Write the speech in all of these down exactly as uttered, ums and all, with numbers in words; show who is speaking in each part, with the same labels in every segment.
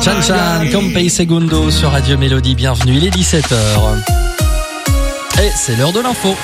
Speaker 1: Chan Chan, Compay Segundo sur Radio Mélodie, bienvenue, il est dix-sept heures. Et c'est l'heure de l'info.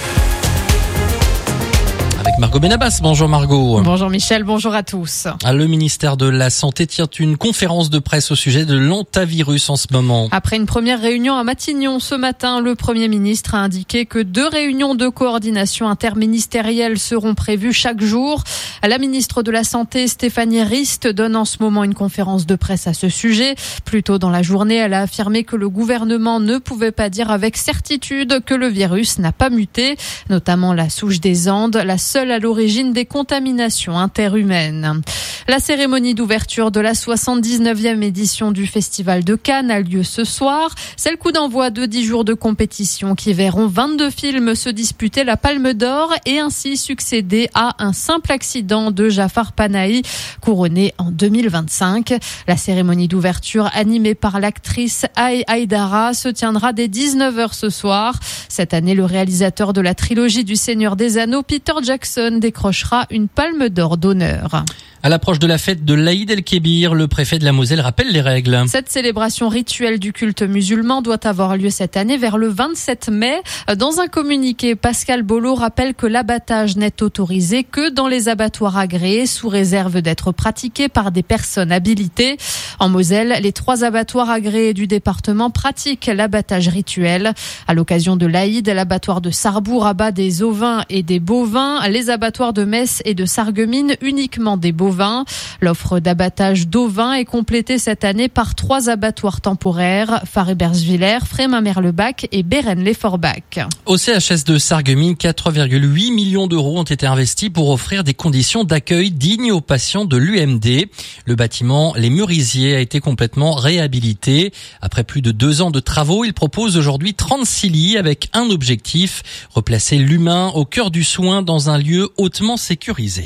Speaker 1: Avec Margot Benabas. Bonjour Margot.
Speaker 2: Bonjour Michel, bonjour à tous.
Speaker 1: Le ministère de la Santé tient une conférence de presse au sujet de l'hantavirus en ce moment.
Speaker 2: Après une première réunion à Matignon ce matin, le Premier ministre a indiqué que deux réunions de coordination interministérielle seront prévues chaque jour. La ministre de la Santé, Stéphanie Rist, donne en ce moment une conférence de presse à ce sujet. Plus tôt dans la journée, elle a affirmé que le gouvernement ne pouvait pas dire avec certitude que le virus n'a pas muté, notamment la souche des Andes, la seule à l'origine des contaminations interhumaines. La cérémonie d'ouverture de la soixante-dix-neuvième édition du Festival de Cannes a lieu ce soir. C'est le coup d'envoi de dix jours de compétition qui verront vingt-deux films se disputer la Palme d'Or et ainsi succéder à Un simple accident de Jafar Panahi, couronné en deux mille vingt-cinq. La cérémonie d'ouverture animée par l'actrice Aïe Aïdara se tiendra dès dix-neuf heures ce soir. Cette année, le réalisateur de la trilogie du Seigneur des Anneaux, Peter Jackson, décrochera une palme d'or d'honneur.
Speaker 1: À l'approche de la fête de l'Aïd el-Kébir, le préfet de la Moselle rappelle les règles.
Speaker 2: Cette célébration rituelle du culte musulman doit avoir lieu cette année vers le vingt-sept mai. Dans un communiqué, Pascal Bolo rappelle que l'abattage n'est autorisé que dans les abattoirs agréés sous réserve d'être pratiqué par des personnes habilitées. En Moselle, les trois abattoirs agréés du département pratiquent l'abattage rituel. À l'occasion de l'Aïd, l'abattoir de Sarrebourg abat des ovins et des bovins, les abattoirs de Metz et de Sarreguemines uniquement des bovins. L'offre d'abattage d'ovins est complétée cette année par trois abattoirs temporaires, Faré-Bersviller, Frémin-Merlebach et Bérennes-les-Forbach.
Speaker 1: Au C H S de Sarreguemines, quatre virgule huit millions d'euros ont été investis pour offrir des conditions d'accueil dignes aux patients de l'U M D. Le bâtiment Les Merisiers a été complètement réhabilité. Après plus de deux ans de travaux, il propose aujourd'hui trente-six lits avec un objectif, replacer l'humain au cœur du soin dans un lieu hautement sécurisé.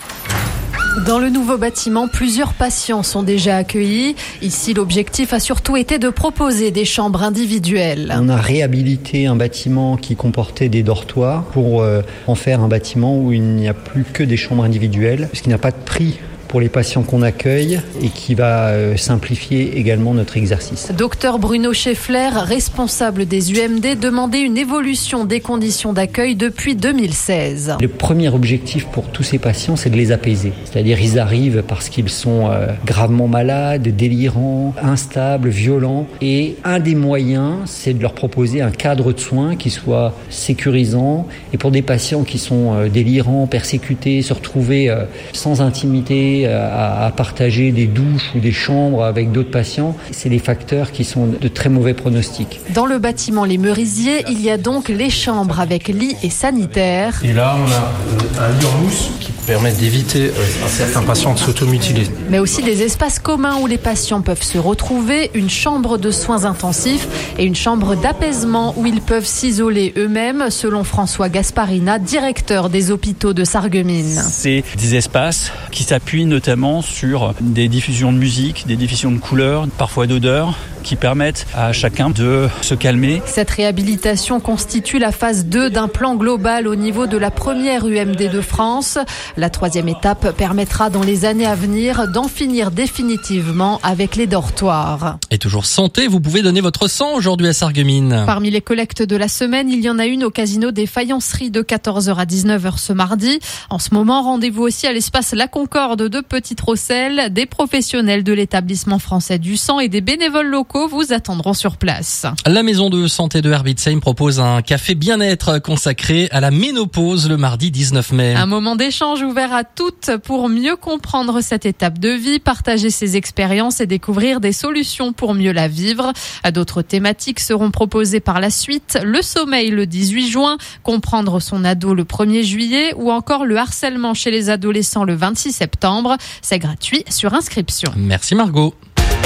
Speaker 2: Dans le nouveau bâtiment, plusieurs patients sont déjà accueillis. Ici, l'objectif a surtout été de proposer des chambres individuelles.
Speaker 3: On a réhabilité un bâtiment qui comportait des dortoirs pour euh, en faire un bâtiment où il n'y a plus que des chambres individuelles, puisqu'il n'y a pas de prix pour les patients qu'on accueille et qui va euh, simplifier également notre exercice.
Speaker 2: Docteur Bruno Scheffler, responsable des U M D, demandait une évolution des conditions d'accueil depuis deux mille seize.
Speaker 3: Le premier objectif pour tous ces patients, c'est de les apaiser. C'est-à-dire ils arrivent parce qu'ils sont euh, gravement malades, délirants, instables, violents. Et un des moyens, c'est de leur proposer un cadre de soins qui soit sécurisant. Et pour des patients qui sont euh, délirants, persécutés, se retrouver euh, sans intimité, À, à partager des douches ou des chambres avec d'autres patients, c'est des facteurs qui sont de très mauvais pronostics.
Speaker 2: Dans le bâtiment Les Merisiers, il y a donc les chambres avec lit et sanitaire.
Speaker 4: Et là, on a un lit en mousse qui permet d'éviter à certains patients de s'automutiler.
Speaker 2: Mais aussi des espaces communs où les patients peuvent se retrouver, une chambre de soins intensifs et une chambre d'apaisement où ils peuvent s'isoler eux-mêmes, selon François Gasparina, directeur des hôpitaux de Sarreguemines.
Speaker 5: C'est des espaces qui s'appuient notamment sur des diffusions de musique, des diffusions de couleurs, parfois d'odeurs, qui permettent à chacun de se calmer.
Speaker 2: Cette réhabilitation constitue la phase deux d'un plan global au niveau de la première U M D de France. La troisième étape permettra dans les années à venir d'en finir définitivement avec les dortoirs.
Speaker 1: Et toujours santé, vous pouvez donner votre sang aujourd'hui à Sarreguemines.
Speaker 2: Parmi les collectes de la semaine, il y en a une au casino des Faïenceries de quatorze heures à dix-neuf heures ce mardi. En ce moment, rendez-vous aussi à l'espace La Concorde de Petite-Rosselle. Des professionnels de l'établissement français du sang et des bénévoles locaux vous attendront sur place.
Speaker 1: La maison de santé de Herbitsheim propose un café bien-être consacré à la ménopause le mardi dix-neuf mai.
Speaker 2: Un moment d'échange ouvert à toutes pour mieux comprendre cette étape de vie, partager ses expériences et découvrir des solutions pour mieux la vivre. D'autres thématiques seront proposées par la suite. Le sommeil le dix-huit juin, comprendre son ado le premier juillet ou encore le harcèlement chez les adolescents le vingt-six septembre. C'est gratuit sur inscription.
Speaker 1: Merci Margot.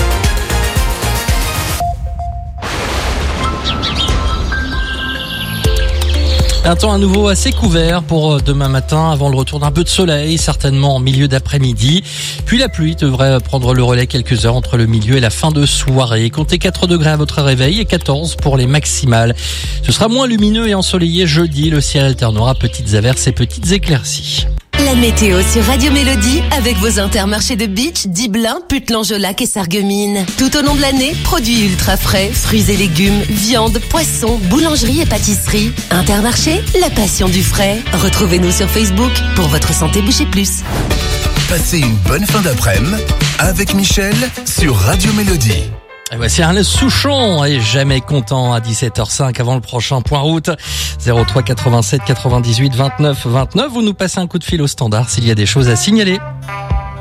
Speaker 1: Un temps à nouveau assez couvert pour demain matin avant le retour d'un peu de soleil, certainement en milieu d'après-midi. Puis la pluie devrait prendre le relais quelques heures entre le milieu et la fin de soirée. Comptez quatre degrés à votre réveil et quatorze pour les maximales. Ce sera moins lumineux et ensoleillé jeudi. Le ciel alternera petites averses et petites éclaircies.
Speaker 6: La météo sur Radio Mélodie avec vos Intermarchés de Beach, Diblin, Putlan-Jolac et Sarreguemines. Tout au long de l'année, produits ultra frais, fruits et légumes, viande, poissons, boulangerie et pâtisserie. Intermarché, la passion du frais. Retrouvez-nous sur Facebook pour votre santé boucher plus.
Speaker 7: Passez une bonne fin d'après-midi avec Michel sur Radio Mélodie.
Speaker 1: Et voici Ernest Souchon et jamais content à dix-sept heures cinq avant le prochain point route. zéro trois quatre-vingt-sept quatre-vingt-dix-huit vingt-neuf vingt-neuf. Vous nous passez un coup de fil au standard s'il y a des choses à signaler.